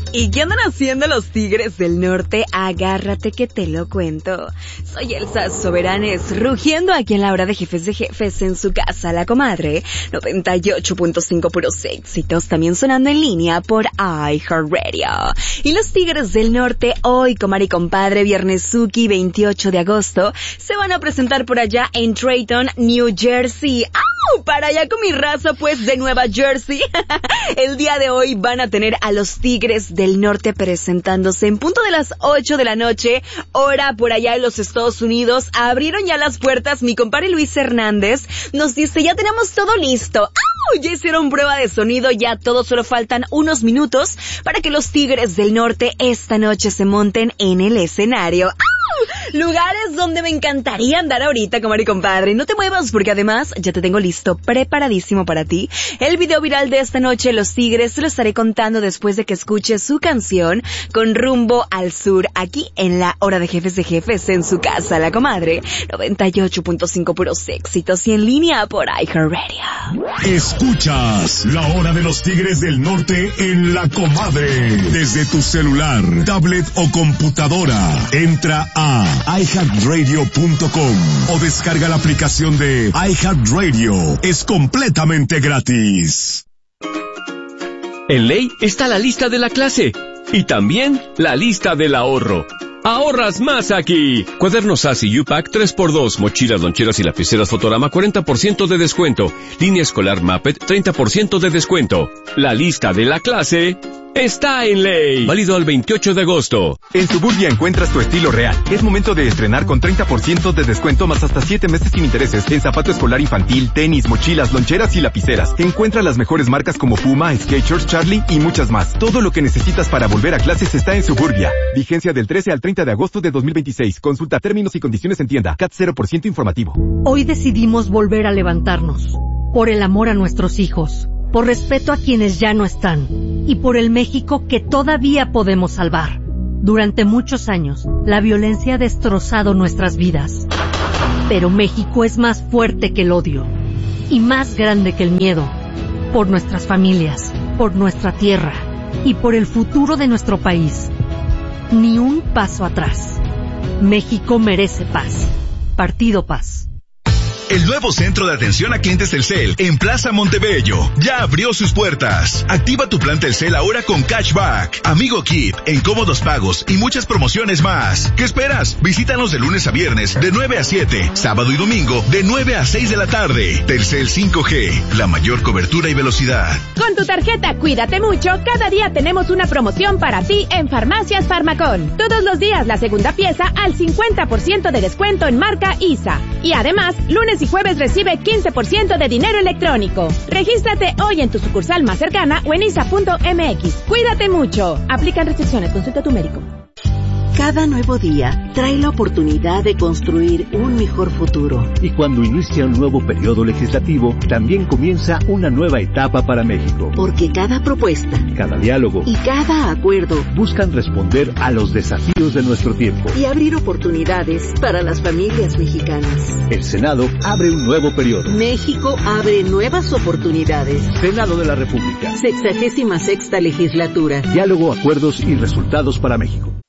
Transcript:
¿Y qué andan haciendo los Tigres del Norte? Agárrate que te lo cuento. Soy Elsa Soberanes, rugiendo aquí en la hora de jefes en su casa, La Comadre. 98.5 puros éxitos, también sonando en línea por iHeartRadio. Y los Tigres del Norte, hoy, comadre y compadre, viernesuki 28 de agosto, se van a presentar por allá en Trenton, New Jersey. ¡Au! Para allá con mi raza, pues, de Nueva Jersey. El día de hoy van a tener a los Tigres del Norte presentándose en punto de las 8 de la noche, hora por allá en los Estados Unidos. Abrieron ya las puertas, mi compadre Luis Hernández nos dice, ya tenemos todo listo. ¡Au! Ya hicieron prueba de sonido, ya todo, solo faltan unos minutos para que los Tigres del Norte esta noche se monten en el escenario. ¡Au! Lugares donde me encantaría andar ahorita, comadre y compadre. No te muevas porque además ya te tengo listo, preparadísimo para ti. El video viral de esta noche, Los Tigres, te lo estaré contando después de que escuches su canción con Rumbo al Sur, aquí en la hora de jefes en su casa, La Comadre. 98.5 puros éxitos y en línea por iHeartRadio. Escuchas la hora de los Tigres del Norte en La Comadre. Desde tu celular, tablet o computadora, entra a iHeartRadio.com o descarga la aplicación de iHeartRadio. Es completamente gratis. En Ley está la lista de la clase y también la lista del ahorro. ¡Ahorras más aquí! Cuadernos ASI U-Pack 3x2, mochilas, loncheras y lapiceras Fotorama 40% de descuento. Línea escolar Muppet 30% de descuento. La lista de la clase está en Ley. Válido al 28 de agosto. En Suburbia encuentras tu estilo real. Es momento de estrenar con 30% de descuento más hasta 7 meses sin intereses en zapato escolar infantil, tenis, mochilas, loncheras y lapiceras. Encuentra las mejores marcas como Puma, Skechers, Charlie y muchas más. Todo lo que necesitas para volver a clases está en Suburbia. Vigencia del 13 al 30 de agosto de 2026. Consulta términos y condiciones en tienda. CAT 0% informativo. Hoy decidimos volver a levantarnos. Por el amor a nuestros hijos. Por respeto a quienes ya no están. Y por el México que todavía podemos salvar. Durante muchos años, la violencia ha destrozado nuestras vidas. Pero México es más fuerte que el odio. Y más grande que el miedo. Por nuestras familias, por nuestra tierra y por el futuro de nuestro país. Ni un paso atrás. México merece paz. Partido Paz. El nuevo centro de atención a clientes Telcel en Plaza Montebello ya abrió sus puertas. Activa tu plan Telcel ahora con cashback, Amigo Keep, en cómodos pagos y muchas promociones más. ¿Qué esperas? Visítanos de lunes a viernes de 9 a 7, sábado y domingo de 9 a 6 de la tarde. Telcel 5G, la mayor cobertura y velocidad. Con tu tarjeta Cuídate Mucho, cada día tenemos una promoción para ti en Farmacias Farmacón. Todos los días la segunda pieza al 50% de descuento en marca ISA. Y además, lunes y jueves recibe 15% de dinero electrónico. Regístrate hoy en tu sucursal más cercana o en isa.mx. Cuídate mucho. Aplican restricciones. Consulta a tu médico. Cada nuevo día trae la oportunidad de construir un mejor futuro. Y cuando inicia un nuevo periodo legislativo, también comienza una nueva etapa para México. Porque cada propuesta, cada diálogo y cada acuerdo buscan responder a los desafíos de nuestro tiempo y abrir oportunidades para las familias mexicanas. El Senado abre un nuevo periodo. México abre nuevas oportunidades. Senado de la República. 66ª legislatura. Diálogo, acuerdos y resultados para México.